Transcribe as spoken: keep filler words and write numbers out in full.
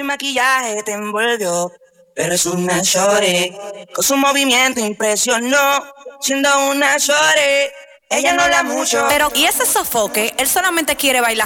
y maquillaje te envolvió. Pero es una shorty, con su movimiento impresionó. Siendo una shorty, ella no la mucho. Pero, ¿y ese sofoque? Él solamente quiere bailar